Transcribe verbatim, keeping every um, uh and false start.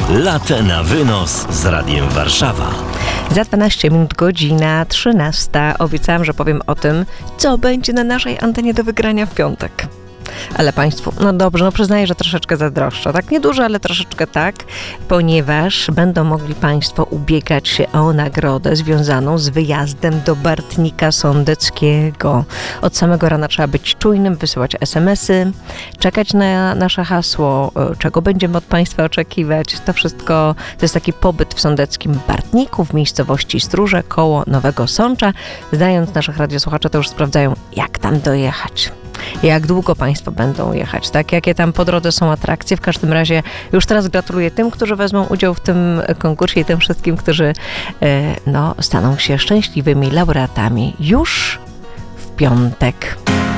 Latę na wynos z Radiem Warszawa. Za dwanaście minut godzina trzynasta. Obiecałam, że powiem o tym, co będzie na naszej antenie do wygrania w piątek. Ale Państwu, no dobrze, no przyznaję, że troszeczkę zazdroszczę. Tak niedużo, ale troszeczkę tak, ponieważ będą mogli Państwo ubiegać się o nagrodę związaną z wyjazdem do Bartnika Sądeckiego. Od samego rana trzeba być czujnym, wysyłać es em esy, czekać na nasze hasło, czego będziemy od Państwa oczekiwać. To wszystko to jest taki pobyt w sądeckim Bartniku, w miejscowości Stróże, koło Nowego Sącza. Znając naszych radiosłuchaczy, to już sprawdzają, jak tam dojechać. Jak długo Państwo będą jechać, tak? Jakie tam po drodze są atrakcje. W każdym razie już teraz gratuluję tym, którzy wezmą udział w tym konkursie i tym wszystkim, którzy no, staną się szczęśliwymi laureatami już w piątek.